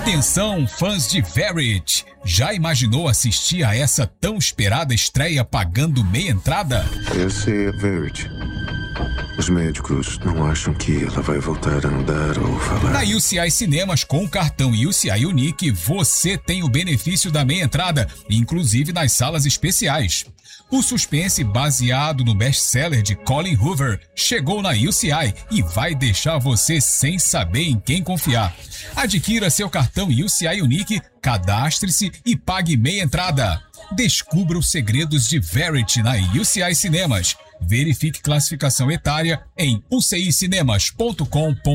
Atenção, fãs de Verity! Já imaginou assistir a essa tão esperada estreia pagando meia entrada? Essa é a Verity. Os médicos não acham que ela vai voltar a andar ou falar. Na UCI Cinemas, com o cartão UCI Unique, você tem o benefício da meia entrada, inclusive nas salas especiais. O suspense baseado no best-seller de Colin Hoover chegou na UCI e vai deixar você sem saber em quem confiar. Adquira seu cartão UCI Unique, cadastre-se e pague meia entrada. Descubra os segredos de Verity na UCI Cinemas. Verifique classificação etária em ucicinemas.com.br.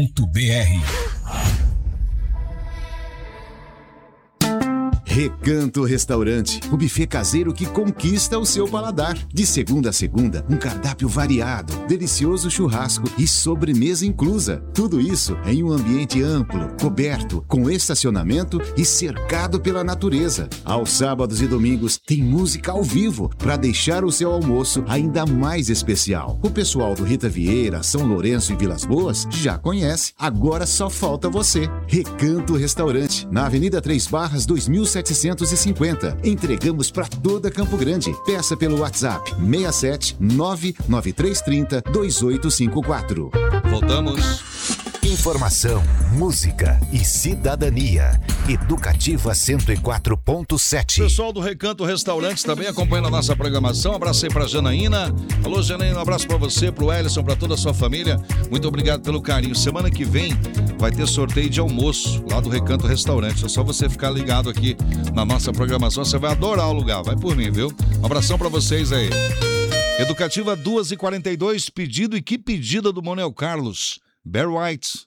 Recanto Restaurante, o buffet caseiro que conquista o seu paladar. De segunda a segunda, um cardápio variado, delicioso churrasco e sobremesa inclusa. Tudo isso em um ambiente amplo, coberto, com estacionamento e cercado pela natureza. Aos sábados e domingos tem música ao vivo para deixar o seu almoço ainda mais especial. O pessoal do Rita Vieira, São Lourenço e Vilas Boas já conhece, agora só falta você. Recanto Restaurante, na Avenida 3 Barras 2750. Entregamos para toda Campo Grande. Peça pelo WhatsApp 67 99330 2854. Voltamos. Informação, música e cidadania. Educativa 104.7. Pessoal do Recanto Restaurantes também acompanhando a nossa programação. Abraço aí pra Janaína. Alô, Janaína, um abraço pra você, pro Ellison, pra toda a sua família. Muito obrigado pelo carinho. Semana que vem vai ter sorteio de almoço lá do Recanto Restaurante. É só você ficar ligado aqui na nossa programação. Você vai adorar o lugar. Vai por mim, viu? Um abração pra vocês aí. Educativa 2h42. Pedido e que pedida do Monel Carlos. Bear White.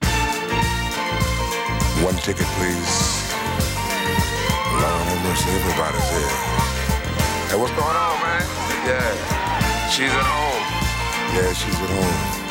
One ticket, please. Lord have mercy, everybody's here. Hey, what's going on, man? Yeah, she's at home. Yeah, she's at home.